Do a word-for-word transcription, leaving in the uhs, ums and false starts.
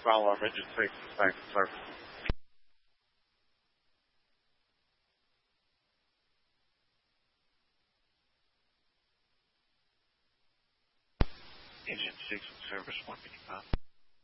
Fire alarm engine six is back in service. Engine six in service, one fifty-five.